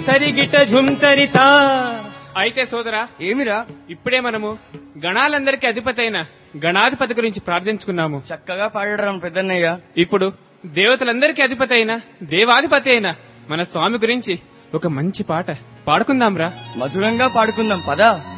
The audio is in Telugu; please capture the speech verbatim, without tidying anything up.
తరిగిట ఝుంతరిత. అయితే సోదరా, ఏమిరా? ఇప్పుడే మనము గణాలందరికీ అధిపతి అయిన గణాధిపతి గురించి ప్రార్థించుకున్నాము. చక్కగా పాడడం పెద్దన్నయ్య. ఇప్పుడు దేవతలందరికీ అధిపతి అయిన దేవాధిపతి అయిన మన స్వామి గురించి ఒక మంచి పాట పాడుకుందాంరా. మధురంగా పాడుకుందాం పదా.